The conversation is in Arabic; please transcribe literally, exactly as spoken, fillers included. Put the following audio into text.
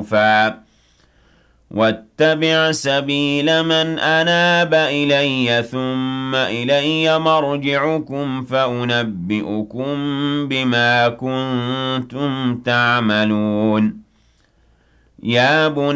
زُلُفًا وَاتَّبِعْ سَبِيلَ مَنْ أَنَابَ إِلَيَّ ثُمَّ إِلَيَّ مَرْجِعُكُمْ فَأُنَبِّئُكُم بِمَا كُنتُمْ تَعْمَلُونَ يَا بُنَيَّ